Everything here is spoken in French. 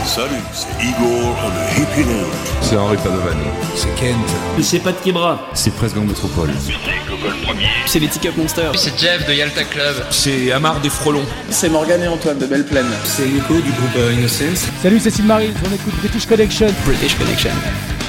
Salut, c'est Igor on the Hippie Note. C'est Henri Padovani. C'est Kent. C'est Pat Kebra. C'est Presque Gang Métropole. C'est Google Premier. C'est les Teacup Monsters. C'est Jeff de Yalta Club. C'est Amar des Frelons. C'est Morgane et Antoine de Belle Plaine. C'est Nico du groupe Innocence. Salut, c'est Sylmarie, on écoute British Connection. British Connection.